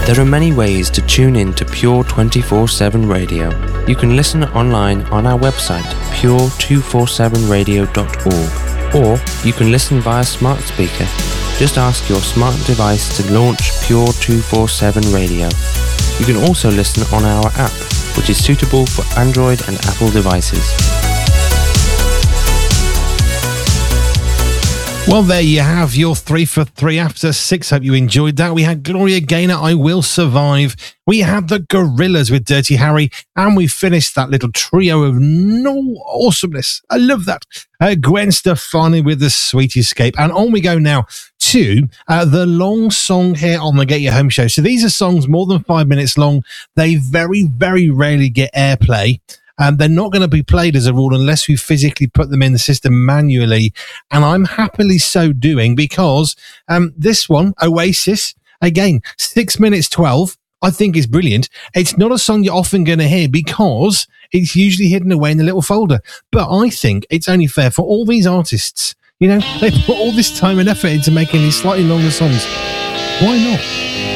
There are many ways to tune in to Pure 24/7 Radio. You can listen online on our website, pure247radio.org, or you can listen via smart speaker. Just ask your smart device to launch Pure 247 Radio. You can also listen on our app, which is suitable for Android and Apple devices. Well, there you have your 3 for 3 after 6. Hope you enjoyed that. We had Gloria Gaynor, I Will Survive. We had the Gorillaz with Dirty Harry. And we finished that little trio of awesomeness. I love that. Gwen Stefani with The Sweet Escape. And on we go now to the long song here on the Get You Home show. So these are songs more than 5 minutes long. They very, very rarely get airplay. They're not going to be played as a rule unless we physically put them in the system manually. And I'm happily so doing because this one, Oasis, again, 6 minutes 12, I think is brilliant. It's not a song you're often going to hear because it's usually hidden away in the little folder. But I think it's only fair for all these artists. You know, they put all this time and effort into making these slightly longer songs. Why not?